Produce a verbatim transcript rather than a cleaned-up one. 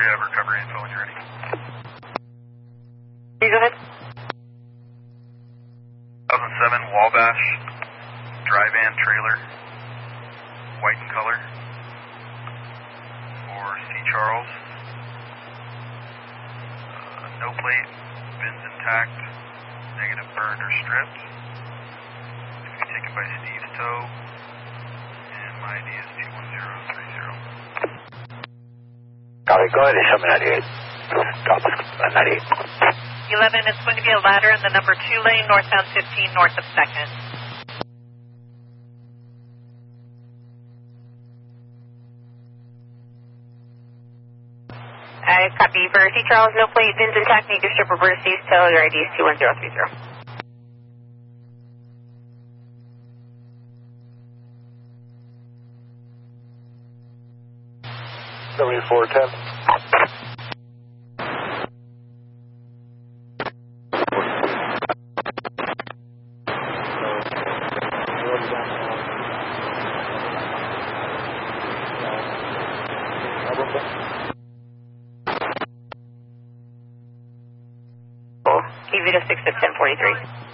we have recovery info when you're ready. You go ahead. two thousand seven Wabash, dry van trailer, white in color, for C. Charles. Uh, no plate, bins intact, negative burned or stripped. It's going to be taken by Steve's Tow, and my I D is two one zero three zero. Copy, go ahead and show me ninety-eight. Stop, ninety-eight. eleven, it's going to be a ladder in the number two lane, northbound fifteen, north of second. I copy for C. Charles, no plate, bins intact, need to strip reverse Steve's Tow, your I D is two one zero three zero. seventy-four ten. Cool. Keep it to six at ten forty-three.